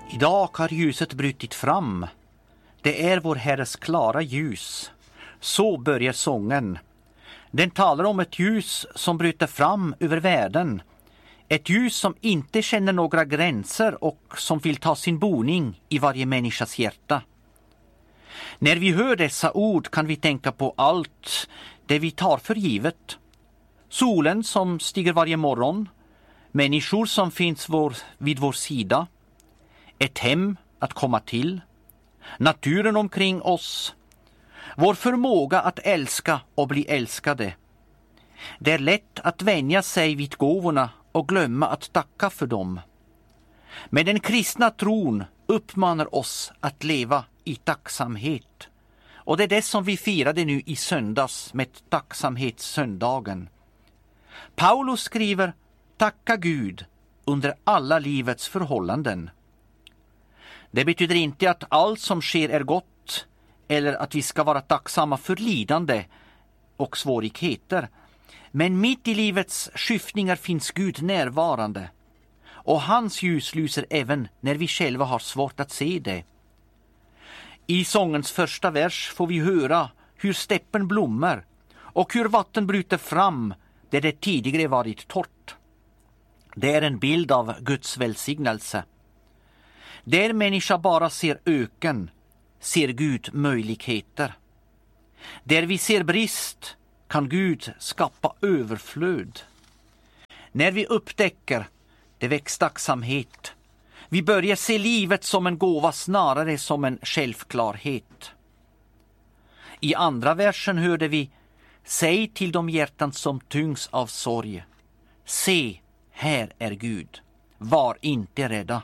Idag har ljuset brutit fram. Det är vår Herres klara ljus. Så börjar sången. Den talar om ett ljus som bryter fram över världen. Ett ljus som inte känner några gränser och som vill ta sin boning i varje människas hjärta. När vi hör dessa ord kan vi tänka på allt det vi tar för givet. Solen som stiger varje morgon. Människor som finns vid vår sida. Ett hem att komma till. Naturen omkring oss. Vår förmåga att älska och bli älskade. Det är lätt att vänja sig vid gåvorna och glömma att tacka för dem. Men den kristna tron uppmanar oss att leva i tacksamhet. Och det är det som vi firade nu i söndags med tacksamhetssöndagen. Paulus skriver: tacka Gud under alla livets förhållanden. Det betyder inte att allt som sker är gott eller att vi ska vara tacksamma för lidande och svårigheter. Men mitt i livets skiftningar finns Gud närvarande. Och hans ljus lyser även när vi själva har svårt att se det. I sångens första vers får vi höra hur steppen blommar och hur vatten bryter fram där det tidigare varit torrt. Det är en bild av Guds välsignelse. Där människa bara ser öken, ser Gud möjligheter. Där vi ser brist kan Gud skapa överflöd. När vi upptäcker det väcks tacksamhet. Vi börjar se livet som en gåva snarare som en självklarhet. I andra versen hörde vi: säg till de hjärtan som tyngs av sorg. Se, här är Gud. Var inte rädda.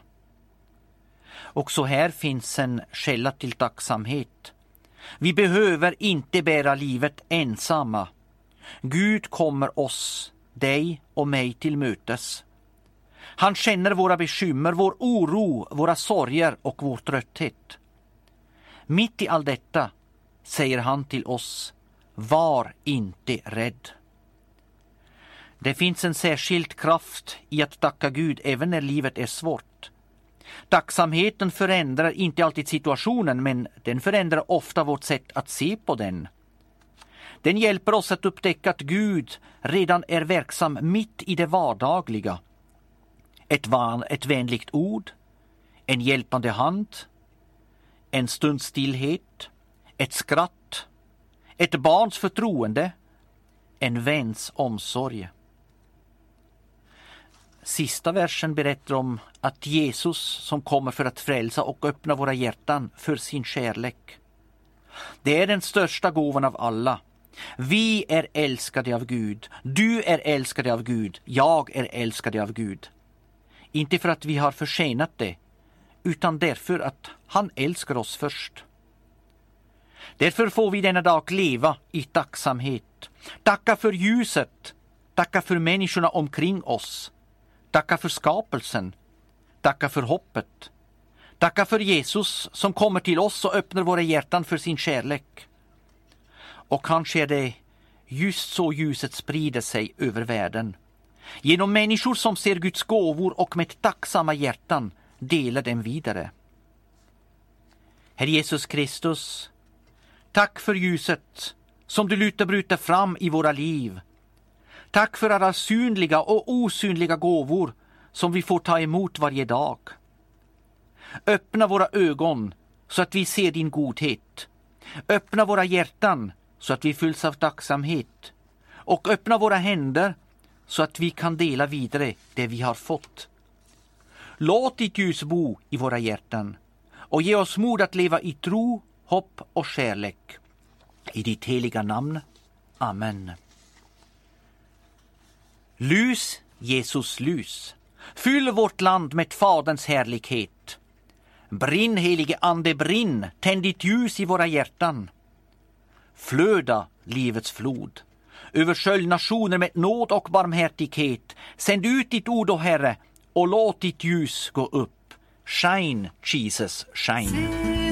Också här finns en källa till tacksamhet. Vi behöver inte bära livet ensamma. Gud kommer oss, dig och mig till mötes. Han känner våra bekymmer, vår oro, våra sorger och vår trötthet. Mitt i allt detta säger han till oss: var inte rädd. Det finns en särskild kraft i att tacka Gud även när livet är svårt. Tacksamheten förändrar inte alltid situationen, men den förändrar ofta vårt sätt att se på den. Den hjälper oss att upptäcka att Gud redan är verksam mitt i det vardagliga. Ett vänligt ord, en hjälpande hand, en stunds stillhet, ett skratt, ett barns förtroende, en väns omsorg. Sista versen berättar om att Jesus som kommer för att frälsa och öppna våra hjärtan för sin kärlek. Det är den största gåvan av alla. Vi är älskade av Gud. Du är älskad av Gud. Jag är älskad av Gud. Inte för att vi har förtjänat det, utan därför att han älskar oss först. Därför får vi denna dag leva i tacksamhet. Tacka för ljuset. Tacka för människorna omkring oss. Tacka för skapelsen. Tacka för hoppet. Tacka för Jesus som kommer till oss och öppnar våra hjärtan för sin kärlek. Och kanske är det just så ljuset sprider sig över världen. Genom människor som ser Guds gåvor och med tacksamma hjärtan delar dem vidare. Herre Jesus Kristus, tack för ljuset som du låter bryta fram i våra liv. Tack för alla synliga och osynliga gåvor som vi får ta emot varje dag. Öppna våra ögon så att vi ser din godhet. Öppna våra hjärtan så att vi fylls av tacksamhet. Och öppna våra händer så att vi kan dela vidare det vi har fått. Låt ditt ljus bo i våra hjärtan och ge oss mod att leva i tro, hopp och kärlek. I ditt heliga namn. Amen. Lys, Jesus lys. Fyll vårt land med Faderns härlighet. Brinn, helige ande, brinn. Tänd ditt ljus i våra hjärtan. Flöda livets flod. Överskölj nationer med nåd och barmhärtighet. Sänd ut ditt ord, o Herre, och låt ditt ljus gå upp. Shine, Jesus, shine.